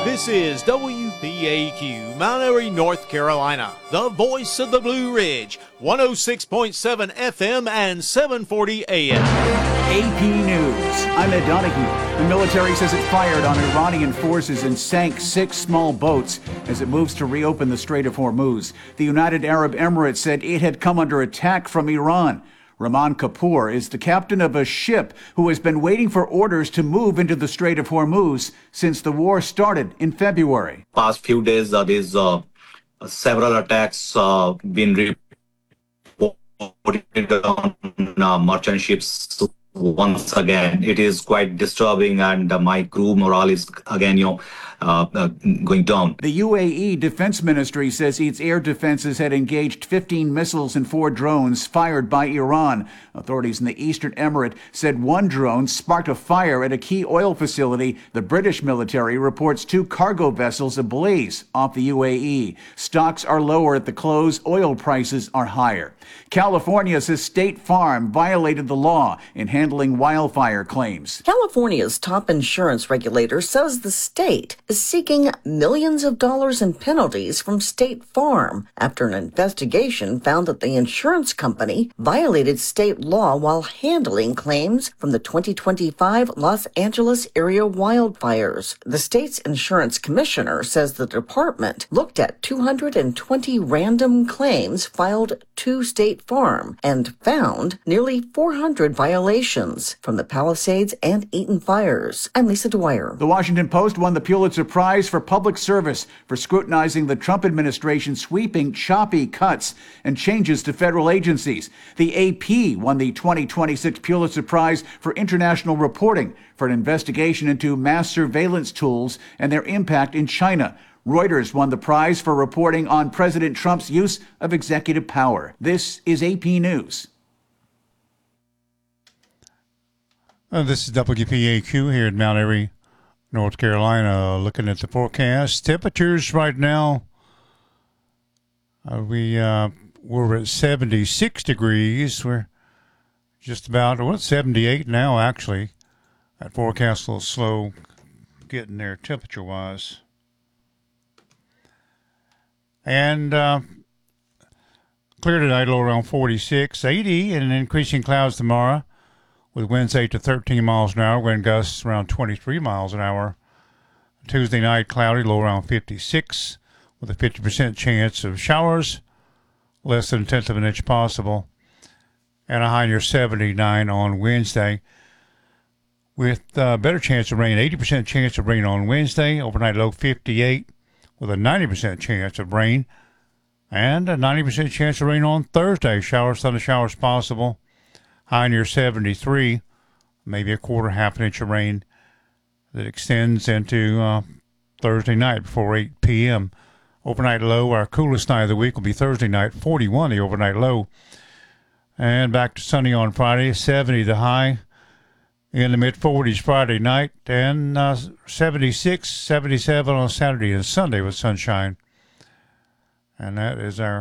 This is WPAQ, Mount Airy, North Carolina, the voice of the Blue Ridge, 106.7 FM and 740 AM. AP News. I'm Ed Donahue. The military says it fired on Iranian forces and sank 6 small boats as it moves to reopen the Strait of Hormuz. The United Arab Emirates said it had come under attack from Iran. Rahman Kapoor is the captain of a ship who has been waiting for orders to move into the Strait of Hormuz since the war started in February. Past few days, there's several attacks been reported on merchant ships. Once again, it is quite disturbing, and my crew morale is again, going down. The UAE Defense Ministry says its air defenses had engaged 15 missiles and 4 drones fired by Iran. Authorities in the Eastern Emirate said 1 drone sparked a fire at a key oil facility. The British military reports 2 cargo vessels ablaze off the UAE. Stocks are lower at the close. Oil prices are higher. California says State Farm violated the law in handling wildfire claims. California's top insurance regulator says the state is seeking millions of dollars in penalties from State Farm after an investigation found that the insurance company violated state law while handling claims from the 2025 Los Angeles area wildfires. The state's insurance commissioner says the department looked at 220 random claims filed to State Farm and found nearly 400 violations from the Palisades and Eaton fires. I'm Lisa Dwyer. The Washington Post won the Pulitzer Prize for Public Service for scrutinizing the Trump administration's sweeping, choppy cuts and changes to federal agencies. The AP won the 2026 Pulitzer Prize for International Reporting for an investigation into mass surveillance tools and their impact in China. Reuters won the prize for reporting on President Trump's use of executive power. This is AP News. This is WPAQ here in Mount Airy, North Carolina. Looking at the forecast, temperatures right now, we're at 76 degrees. We're just about 78 now, actually. That forecast a little slow getting there temperature-wise. And clear tonight, low around 46, 80, and increasing clouds tomorrow with winds 8 to 13 miles an hour, wind gusts around 23 miles an hour. Tuesday night, cloudy, low around 56, with a 50% chance of showers, less than a tenth of an inch possible, and a high near 79 on Wednesday, with a better chance of rain, 80% chance of rain on Wednesday, overnight low 58, with a 90% chance of rain, and a 90% chance of rain on Thursday. Showers, thunder showers possible. High near 73, maybe a quarter, half an inch of rain that extends into Thursday night before 8 p.m. Overnight low, our coolest night of the week will be Thursday night, 41 the overnight low. And back to sunny on Friday, 70 the high. In the mid-40s Friday night, and 76, 77 on Saturday and Sunday with sunshine. And that is our